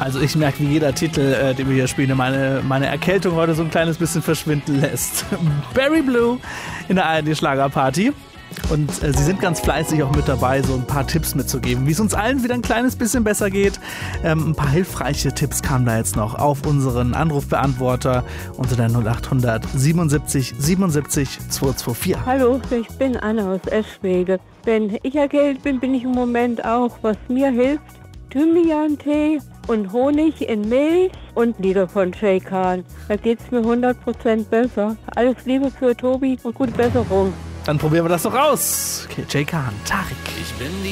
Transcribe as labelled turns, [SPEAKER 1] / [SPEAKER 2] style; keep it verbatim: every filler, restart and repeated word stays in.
[SPEAKER 1] Also ich merke, wie jeder Titel, äh, den wir hier spielen, meine, meine Erkältung heute so ein kleines bisschen verschwinden lässt. Barry Blue in der A R D-Schlagerparty. Und äh, sie sind ganz fleißig auch mit dabei, so ein paar Tipps mitzugeben, wie es uns allen wieder ein kleines bisschen besser geht. Ähm, ein paar hilfreiche Tipps kamen da jetzt noch auf unseren Anrufbeantworter unter der null acht hundert siebenundsiebzig siebenundsiebzig zweihundertvierundzwanzig.
[SPEAKER 2] Hallo, ich bin Anna aus Eschwege. Wenn ich erkältet bin, bin ich im Moment auch, was mir hilft, Thymian-Tee und Honig in Milch und Lieder von Jay Khan. Da geht's mir hundert Prozent besser. Alles Liebe für Tobi und gute Besserung.
[SPEAKER 1] Dann probieren wir das doch aus. Okay, Jay Khan, Tarek.
[SPEAKER 3] Ich bin die